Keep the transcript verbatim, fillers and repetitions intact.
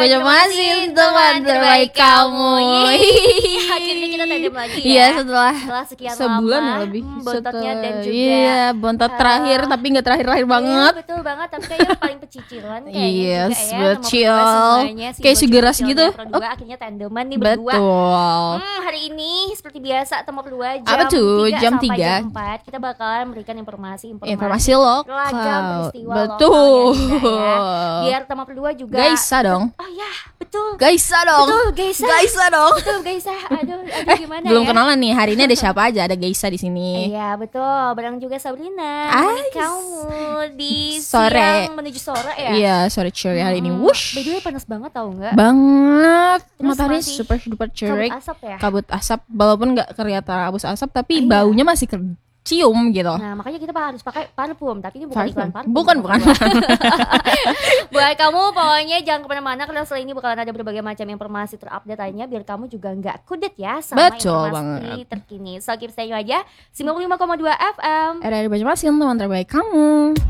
Banjarmasin, teman terbaik kamu. Yeay. Akhirnya kita tandem lagi ya. Iya, setelah Setelah sekian sebulan lama, ya lebih. hmm, bontotnya dan juga Iya, bontot uh, terakhir tapi nggak terakhir-terakhir banget. Iya, betul banget, tapi kayaknya paling pecicilan kayaknya Yes, juga ya. betul. Nomor berdua semuanya, si Kayak segeras bocil-bocilnya gitu. Pro dua akhirnya tandeman nih berdua. Betul. Hmm, hari ini seperti biasa Tempo dua jam Apa tuh? tiga Jam sampai tiga. jam empat kita bakalan memberikan informasi-informasi Informasi lokal. ragam peristiwa Betul. lokal ya, Dinda, ya. Biar Tempo dua juga Gaisa dong. Oh ya, betul. Gaisa dong. Betul, Gaisa. Gaisa dong. Betul, Gaisa. Aduh, aduh gimana Belum ya? kenalan nih. Hari ini ada siapa aja? Ada Gaisa di sini. Iya, betul. Bareng juga Sabrina. Ais. Kamu di Sore. siang menuju sore ya? Iya, sore ceria hari ini. Hmm, Wush. By the way panas banget tau nggak? Banget. Terus Matahari masih super duper Kabut cerik. asap ya? Kabut asap. Walaupun nggak kelihatan kabut asap, tapi Iya. baunya masih kecium gitu. Nah, makanya kita harus pakai parfum, tapi ini bukan Parfum. iklan parfum. Bukan, bukan. Buat kamu pokoknya jangan kemana-mana karena setelah ini bakalan ada berbagai macam informasi terupdate lainnya biar kamu juga nggak kudet ya sama Betul informasi banget. terkini. So keep stay aja sembilan puluh lima koma dua F M. R R Banjarmasin, teman terbaik kamu.